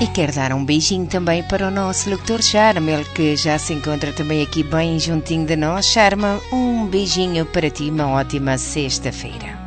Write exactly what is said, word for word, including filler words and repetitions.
E quero dar um beijinho também para o nosso locutor Charme, ele que já se encontra também aqui bem juntinho de nós. Charme, um beijinho para ti, uma ótima sexta-feira.